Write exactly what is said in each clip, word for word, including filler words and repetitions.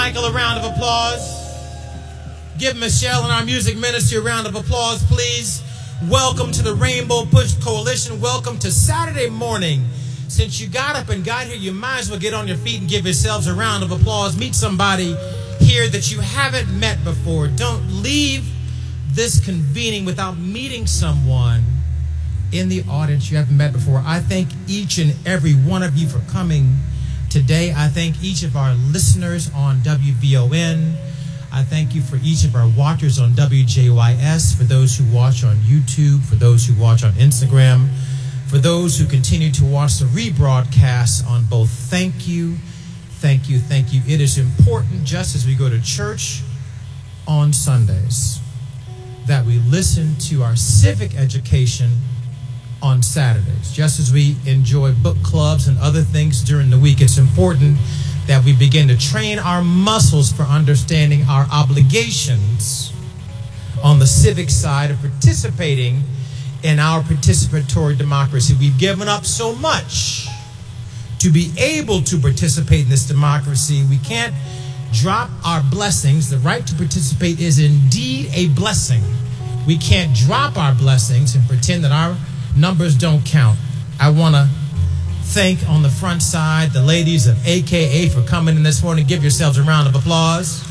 Michael a round of applause. Give Michelle and our music ministry a round of applause, please. Welcome to the Rainbow Push Coalition. Welcome to Saturday morning. Since you got up and got here, you might as well get on your feet and give yourselves a round of applause. Meet somebody here that you haven't met before. Don't leave this convening without meeting someone in the audience you haven't met before. I thank each and every one of you for coming today. I thank each of our listeners on W V O N. I thank you for each of our watchers on W J Y S, for those who watch on YouTube, for those who watch on Instagram, for those who continue to watch the rebroadcast on both. Thank you, thank you, thank you. It is important, just as we go to church on Sundays, that we listen to our civic education on Saturdays. Just as we enjoy book clubs and other things during the week, it's important that we begin to train our muscles for understanding our obligations on the civic side of participating in our participatory democracy. We've given up so much to be able to participate in this democracy. We can't drop our blessings. The right to participate is indeed a blessing. We can't drop our blessings and pretend that our numbers don't count. I want to thank on the front side the ladies of A K A for coming in this morning. Give yourselves a round of applause.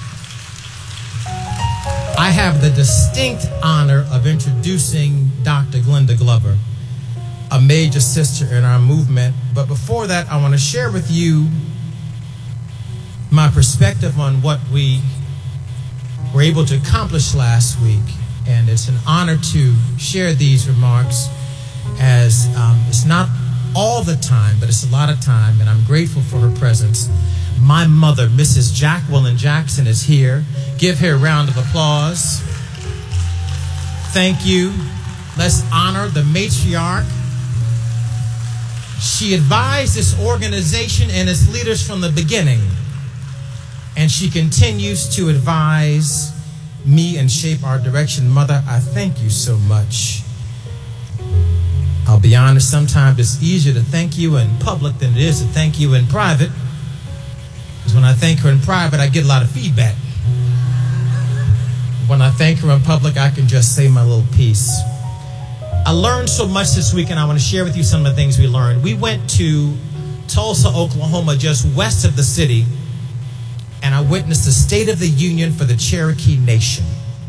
I have the distinct honor of introducing Doctor Glenda Glover, a major sister in our movement. But before that, I want to share with you my perspective on what we were able to accomplish last week. And it's an honor to share these remarks, as um, it's not all the time, but it's a lot of time, and I'm grateful for her presence. My mother, Missus Jacqueline Jackson, is here. Give her a round of applause. Thank you. Let's honor the matriarch. She advised this organization and its leaders from the beginning, and she continues to advise me and shape our direction. Mother, I thank you so much. I'll be honest, sometimes it's easier to thank you in public than it is to thank you in private. Because when I thank her in private, I get a lot of feedback. When I thank her in public, I can just say my little piece. I learned so much this week, and I want to share with you some of the things we learned. We went to Tulsa, Oklahoma, just west of the city, and I witnessed the State of the Union for the Cherokee Nation.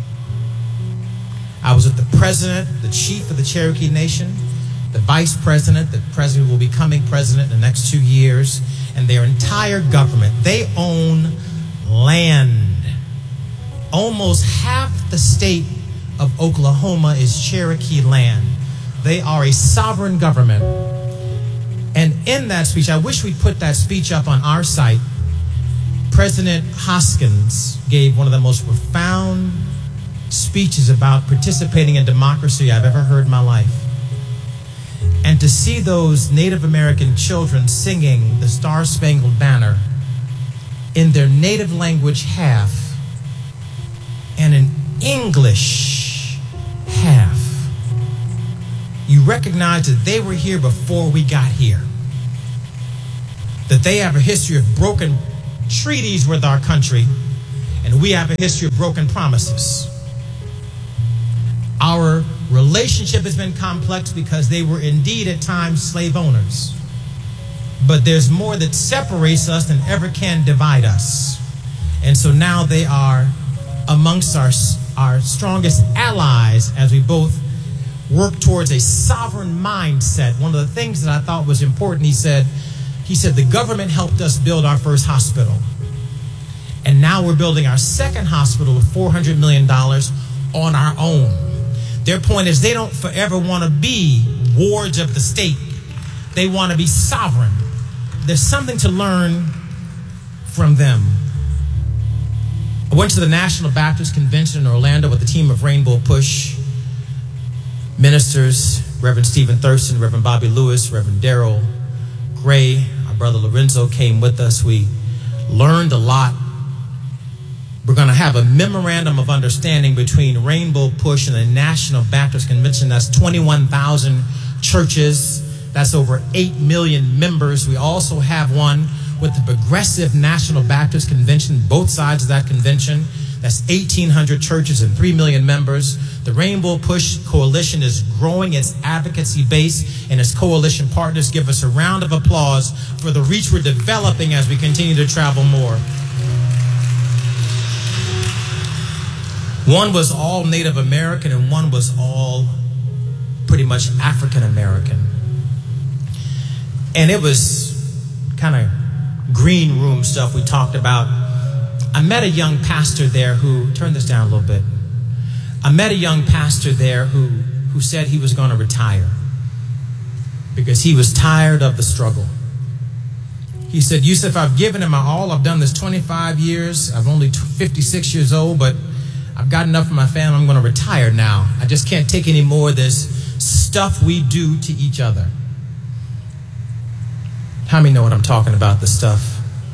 I was with the president, the chief of the Cherokee Nation, the vice president, the president who will be becoming president in the next two years, and their entire government. They own land. Almost half the state of Oklahoma is Cherokee land. They are a sovereign government. And in that speech, I wish we'd put that speech up on our site. President Hoskins gave one of the most profound speeches about participating in democracy I've ever heard in my life. And to see those Native American children singing the Star-Spangled Banner in their native language half and in English half, you recognize that they were here before we got here. That they have a history of broken treaties with our country, and we have a history of broken promises. Our relationship has been complex because they were indeed at times slave owners. But there's more that separates us than ever can divide us. And so now they are amongst our, our strongest allies as we both work towards a sovereign mindset. One of the things that I thought was important, he said, he said, the government helped us build our first hospital. And now we're building our second hospital with four hundred million dollars on our own. Their point is they don't forever want to be wards of the state. They want to be sovereign. There's something to learn from them. I went to the National Baptist Convention in Orlando with a team of Rainbow Push ministers, Reverend Stephen Thurston, Reverend Bobby Lewis, Reverend Darrell Gray. Our brother Lorenzo came with us. We learned a lot. We're going to have a memorandum of understanding between Rainbow Push and the National Baptist Convention. That's twenty-one thousand churches. That's over eight million members. We also have one with the Progressive National Baptist Convention, both sides of that convention. That's eighteen hundred churches and three million members. The Rainbow Push Coalition is growing its advocacy base, and its coalition partners. Give us a round of applause for the reach we're developing as we continue to travel more. One was all Native American and one was all pretty much African American. And it was kind of green room stuff we talked about. I met a young pastor there who, turn this down a little bit. I met a young pastor there who, who said he was going to retire because he was tired of the struggle. He said, Yusuf, I've given it my all. I've done this twenty-five years. I'm only fifty-six years old, but I've got enough of my family. I'm going to retire now. I just can't take any more of this stuff we do to each other. How many know what I'm talking about, the stuff?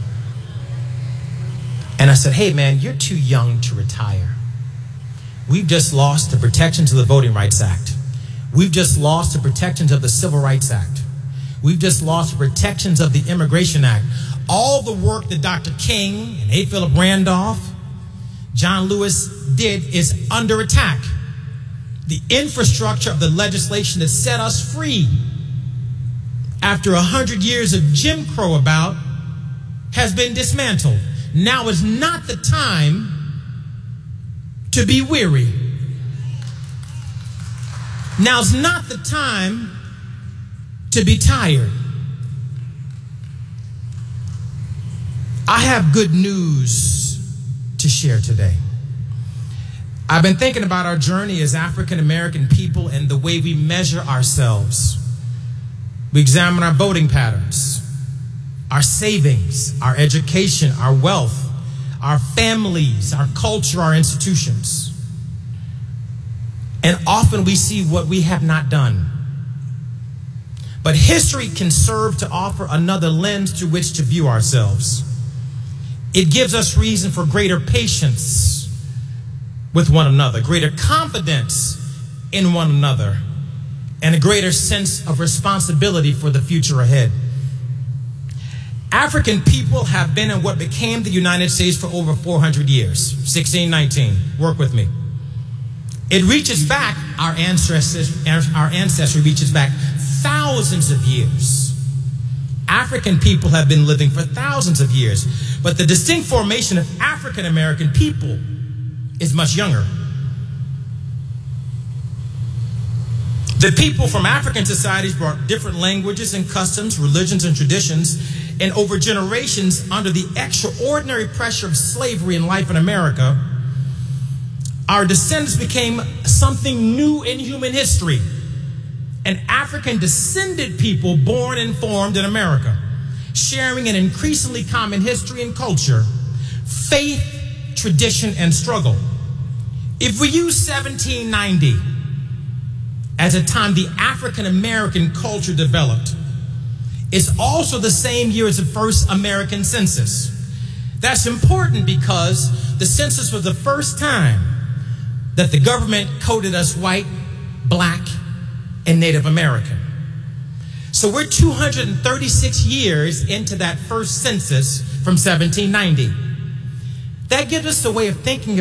And I said, hey, man, you're too young to retire. We've just lost the protections of the Voting Rights Act. We've just lost the protections of the Civil Rights Act. We've just lost the protections of the Immigration Act. All the work that Doctor King and A. Philip Randolph, John Lewis did is under attack. The infrastructure of the legislation that set us free after a hundred years of Jim Crow about has been dismantled. Now is not the time to be weary. Now's not the time to be tired. I have good news to share today. I've been thinking about our journey as African American people and the way we measure ourselves. We examine our voting patterns, our savings, our education, our wealth, our families, our culture, our institutions. And often we see what we have not done. But history can serve to offer another lens through which to view ourselves. It gives us reason for greater patience with one another, greater confidence in one another, and a greater sense of responsibility for the future ahead. African people have been in what became the United States for over four hundred years, sixteen nineteen. Work with me. It reaches back, our ancestors, our ancestry reaches back thousands of years. African people have been living for thousands of years, but the distinct formation of African American people is much younger. The people from African societies brought different languages and customs, religions and traditions, and over generations, under the extraordinary pressure of slavery and life in America, our descendants became something new in human history. An African descended people born and formed in America, sharing an increasingly common history and culture, faith, tradition, and struggle. If we use seventeen ninety as a time the African American culture developed, it's also the same year as the first American census. That's important because the census was the first time that the government coded us white, black, and Native American. So we're two hundred thirty-six years into that first census from seventeen ninety. That gives us a way of thinking